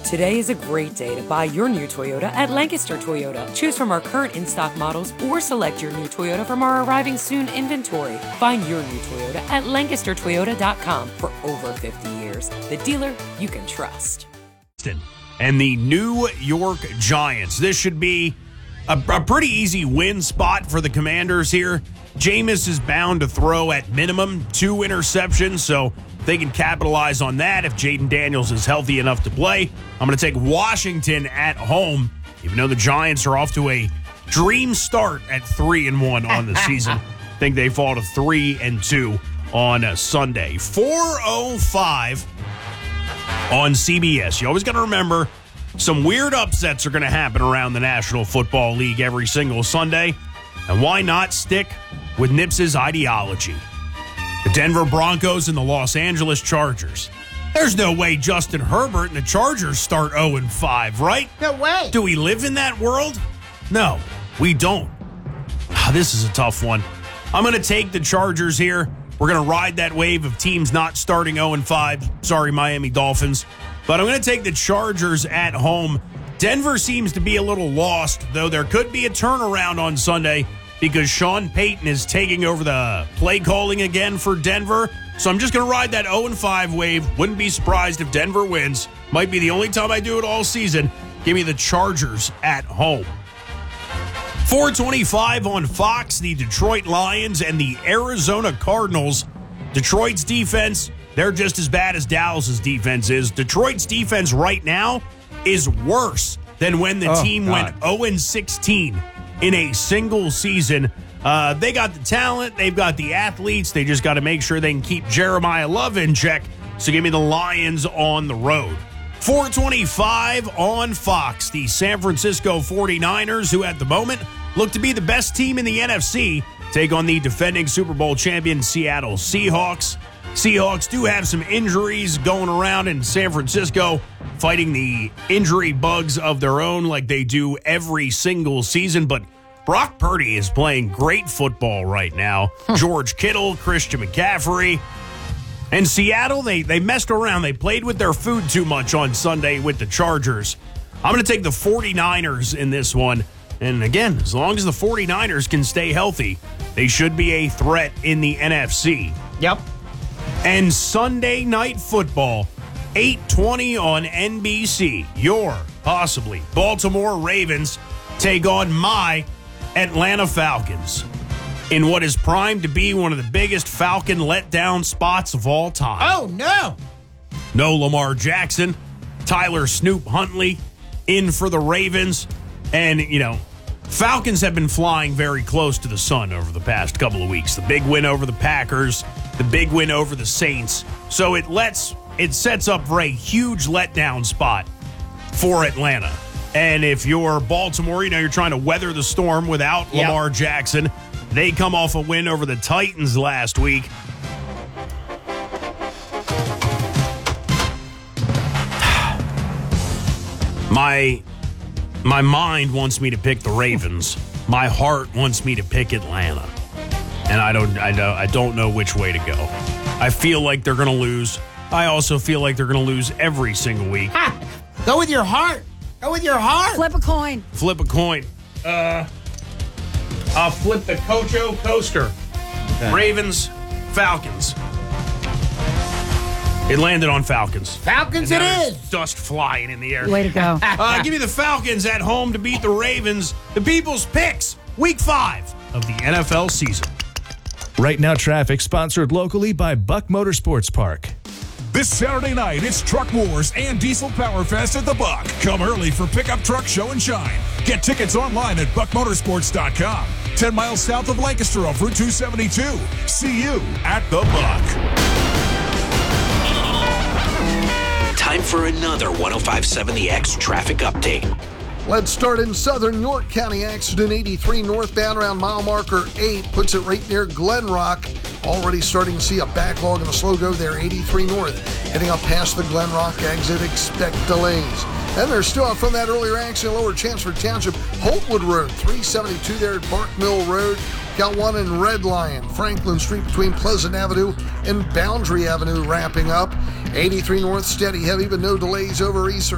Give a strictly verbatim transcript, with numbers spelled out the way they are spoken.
Today is a great day to buy your new Toyota at Lancaster Toyota. Choose from our current in-stock models or select your new Toyota from our arriving soon inventory. Find your new Toyota at lancaster toyota dot com. For over fifty years, the dealer you can trust. And the New York Giants. This should be a, a pretty easy win spot for the Commanders here. Jameis is bound to throw at minimum two interceptions, so they can capitalize on that if Jaden Daniels is healthy enough to play. I'm going to take Washington at home, even though the Giants are off to a dream start at three and one on the season. I think they fall to three and two on a Sunday. four oh five on C B S. You always got to remember some weird upsets are going to happen around the National Football League every single Sunday. And why not stick with Nips's ideology? The Denver Broncos and the Los Angeles Chargers. There's no way Justin Herbert and the Chargers start oh and five, right? No way. Do we live in that world? No, we don't. This is a tough one. I'm going to take the Chargers here. We're going to ride that wave of teams not starting oh and five. Sorry, Miami Dolphins. But I'm going to take the Chargers at home. Denver seems to be a little lost, though there could be a turnaround on Sunday because Sean Payton is taking over the play calling again for Denver. So I'm just going to ride that oh and five wave. Wouldn't be surprised if Denver wins. Might be the only time I do it all season. Give me the Chargers at home. four twenty-five on Fox, the Detroit Lions and the Arizona Cardinals. Detroit's defense, they're just as bad as Dallas's defense is. Detroit's defense right now is worse than when the oh, team God. went oh and sixteen in a single season. Uh, they got the talent. They've got the athletes. They just got to make sure they can keep Jeremiah Love in check. So give me the Lions on the road. four twenty-five on Fox, the San Francisco forty-niners, who at the moment look to be the best team in the N F C, take on the defending Super Bowl champion Seattle Seahawks. Seahawks do have some injuries going around in San Francisco, fighting the injury bugs of their own like they do every single season. But Brock Purdy is playing great football right now. George Kittle, Christian McCaffrey. And Seattle, they, they messed around. They played with their food too much on Sunday with the Chargers. I'm going to take the forty-niners in this one. And again, as long as the forty-niners can stay healthy, they should be a threat in the N F C. Yep. And Sunday Night Football, eight twenty on N B C. Your, possibly, Baltimore Ravens take on my Atlanta Falcons in what is primed to be one of the biggest Falcon letdown spots of all time. Oh, no. No Lamar Jackson, Tyler Snoop Huntley in for the Ravens. And, you know, Falcons have been flying very close to the sun over the past couple of weeks. The big win over the Packers, the big win over the Saints. So it lets it sets up for a huge letdown spot for Atlanta. And if you're Baltimore, you know, you're trying to weather the storm without Yep. Lamar Jackson. They come off a win over the Titans last week. My my mind wants me to pick the Ravens. My heart wants me to pick Atlanta. And I don't I don't I don't know which way to go. I feel like they're going to lose. I also feel like they're going to lose every single week. Ha! Go with your heart. Go with your heart. Flip a coin. Flip a coin. Uh, I'll flip the Cocho Coaster. Okay. Ravens, Falcons. It landed on Falcons. Falcons And it now is. there's dust flying in the air. Way to go. Uh, give me the Falcons at home to beat the Ravens. The People's Picks, week five of the N F L season. Right Now Traffic, sponsored locally by Buck Motorsports Park. This Saturday night, it's Truck Wars and Diesel Power Fest at the Buck. Come early for Pickup Truck Show and Shine. Get tickets online at buck motorsports dot com. ten miles south of Lancaster off Route two seventy-two. See you at the Buck. Time for another one oh five point seven The X traffic update. Let's start in southern York County. Accident eighty-three northbound around mile marker eight puts it right near Glen Rock. Already starting to see a backlog and a slow go there, eighty-three north. Heading up past the Glen Rock exit, expect delays. Then there's still out from that earlier accident, Lower Chancellor Township, Holtwood Road, three seventy-two there at Bark Mill Road. Got one in Red Lion, Franklin Street between Pleasant Avenue and Boundary Avenue wrapping up. eighty-three north, steady heavy, but no delays over East